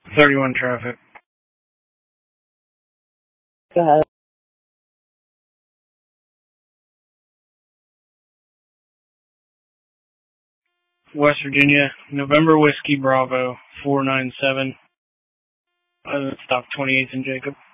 31 traffic. Go ahead. West Virginia, November Whiskey Bravo, 497. Stop 28th and Jacob.